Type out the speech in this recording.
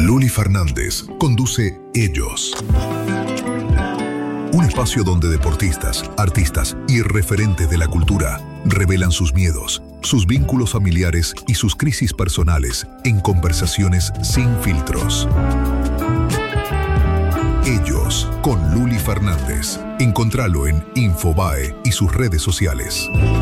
Luli Fernández conduce Ellos. Un espacio donde deportistas, artistas y referentes de la cultura revelan sus miedos, sus vínculos familiares y sus crisis personales en conversaciones sin filtros. Ellos con Luli Fernández. Encontralo en Infobae y sus redes sociales.